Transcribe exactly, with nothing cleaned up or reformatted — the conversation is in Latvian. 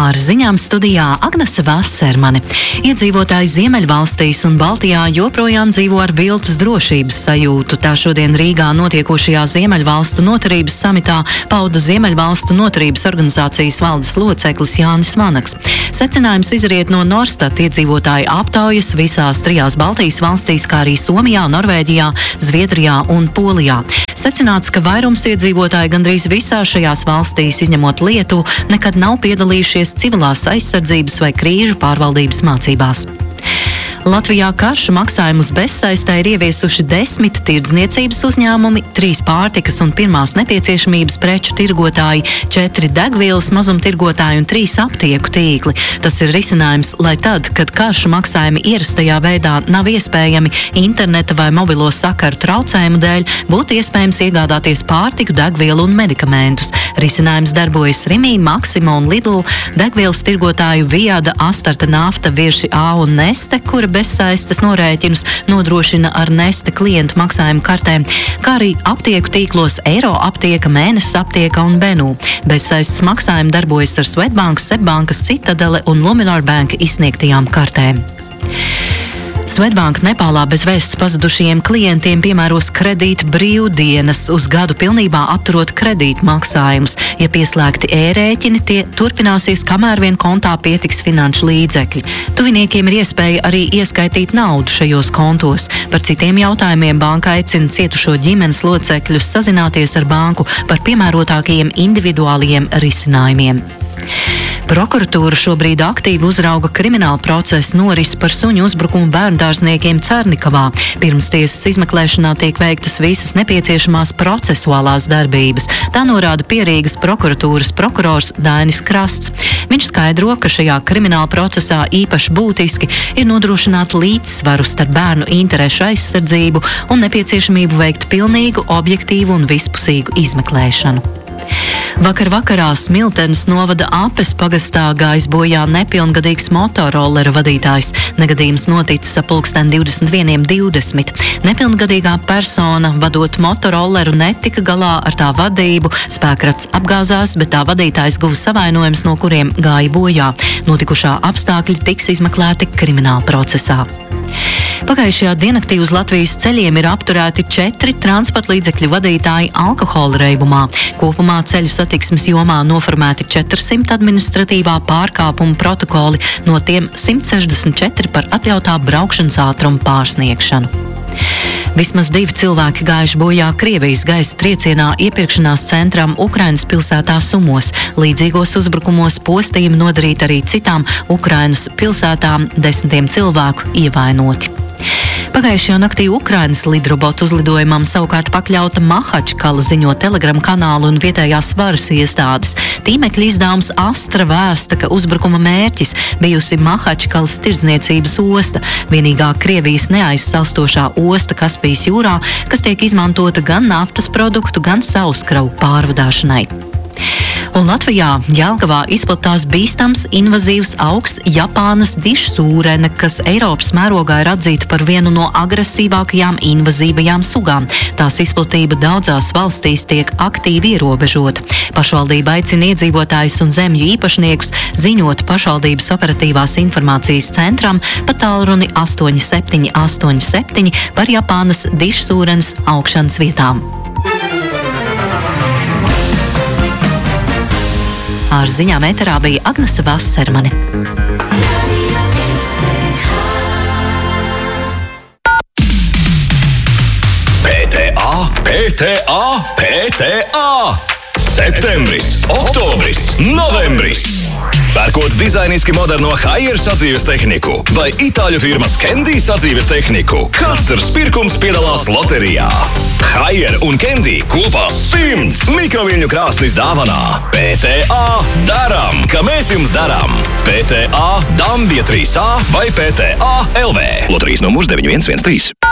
Ar ziņām studijā Agnese Vassermane. Iedzīvotāji Ziemeļvalstīs un Baltijā joprojām dzīvo ar viltus drošības sajūtu. Tā šodien Rīgā notiekošajā Ziemeļvalstu noturības samitā pauda Ziemeļvalstu noturības organizācijas valdes loceklis Jānis Vanaks. Secinājums izriet no Norstat iedzīvotāju aptaujas visās trijās Baltijas valstīs, kā arī Somijā, Norvēģijā, Zviedrijā un Polijā. Secināts, ka vairums iedzīvotāji gandrīz visās šajās valstīs, izņemot Lietuvu, nekad nav piedalījušies civilās aizsardzības vai krīžu pārvaldības mācībās. Latvijā karšu maksājumus bezsaistē ir ieviesuši desmit tirdzniecības uzņēmumi, trīs pārtikas un pirmās nepieciešamības preču tirgotāji, četri degvielas mazumtirgotāji un trīs aptieku tīkli. Tas ir risinājums, lai tad, kad karšu maksājumi ierastajā veidā nav iespējami interneta vai mobilo sakaru traucējumu dēļ, būtu iespējams iegādāties pārtiku, degvielu un medikamentus. Risinājums darbojas Rimī, Maxima un Lidl, degvielas tirgotāju Viada, Astarta nafta, Virši A un Neste, kura bezsaistes norēķinus nodrošina ar Neste klientu maksājumu kartēm, kā arī aptieku tīklos Eiro aptieka, Mēnesis aptieka un Benu. Bezsaistes maksājumi darbojas ar Swedbank, Sebbankas, Citadele un Luminor Bank izsniegtajām kartēm. Swedbank Nepālā bez vēsts pazudušajiem klientiem piemēros kredīta brīvdienas, uz gadu pilnībā apturot kredīta maksājumus. Ja pieslēgti e-rēķini, tie turpināsies, kamēr vien kontā pietiks finanšu līdzekļi. Tuviniekiem ir iespēja arī ieskaitīt naudu šajos kontos. Par citiem jautājumiem banka aicina cietušo ģimenes locekļus sazināties ar banku par piemērotākajiem individuālajiem risinājumiem. Prokuratūra šobrīd aktīvi uzrauga kriminālu procesu norisi par suņu uzbrukumu bērndārzniekiem Cernikavā. Pirms tiesas izmeklēšanā tiek veiktas visas nepieciešamās procesuālās darbības. Tā norāda Pierīgas prokuratūras prokurors Dainis Krasts. Viņš skaidro, ka šajā krimināla procesā īpaši būtiski ir nodrošināt līdzsvaru starp bērnu interešu aizsardzību un nepieciešamību veikt pilnīgu, objektīvu un vispusīgu izmeklēšanu. Vakar vakarā Smiltenes novada Apes pagastā gājis bojā nepilngadīgs motorolleru vadītājs. Negadījums noticis ap pulksten divdesmit viens divdesmit. Nepilngadīgā persona, vadot motorolleru, netika galā ar tā vadību. Spēkrats apgāzās, bet tā vadītājs guva savainojumus, no kuriem gāja bojā. Notikušā apstākļi tiks izmeklēti krimināla procesā. Pagājušajā diennaktī uz Latvijas ceļiem ir apturēti četri transporta līdzekļu vadītāji alkohola reibumā. Kopumā ceļu satiksmes jomā noformēti četrsimt administratīvā pārkāpuma protokoli, no tiem simt sešdesmit četri par atļautā braukšanas ātruma pārsniegšanu. Vismaz divi cilvēki gājuši bojā Krievijas gaisa triecienā iepirkšanās centram Ukrainas pilsētā Sumos. Līdzīgos uzbrukumos postījumi nodarīti arī citām Ukrainas pilsētām, desmitiem cilvēku ievainoti. Pagājušajā naktī Ukrainas lidrobotu uzlidojumam savukārt pakļauta Mahačkala, ziņo Telegram kanālu un vietējās varas iestādes. Tīmekļa izdevums Astra vēsta, ka uzbrukuma mērķis bijusi Mahačkalas tirdzniecības osta, vienīgā Krievijas neaizsalstošā osta Kaspijas jūrā, kas tiek izmantota gan naftas produktu, gan sauskravu pārvadāšanai. Un Latvijā Jelgavā izplatās bīstams invazīvs augs Japānas dižsūrene, kas Eiropas mērogā ir atzīta par vienu no agresīvākajām invazīvajām sugām. Tās izplatība daudzās valstīs tiek aktīvi ierobežota. Pašvaldība aicina iedzīvotājus un zemju īpašniekus ziņot pašvaldības operatīvās informācijas centram pa tālruni astoņi septiņi astoņi septiņi par Japānas dižsūrenes augšanas vietām. Ar ziņām ēterā bija Agnese Vassermane. P T A, P T A, P T A! Septembris, oktobris, novembris! Pērkot dizainiski moderno Haier sadzīves tehniku vai itāļu firmas Candy sadzīves tehniku, katrs pirkums piedalās loterijā. Haier un Candy kopā simts mikroviļņu krāsnis dāvanā. P T A daram, ka mēs jums daram. P T A Dambja trīs A vai P T A L V. Loterijas numurs deviņi viens viens trīs.